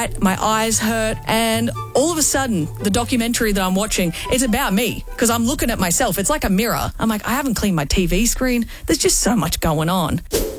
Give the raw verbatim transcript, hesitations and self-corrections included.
bright, my eyes hurt, and all of a sudden, the documentary that I'm watching, it's about me because I'm looking at myself. It's like a mirror. I'm like, I haven't cleaned my T V screen. There's just so much going on.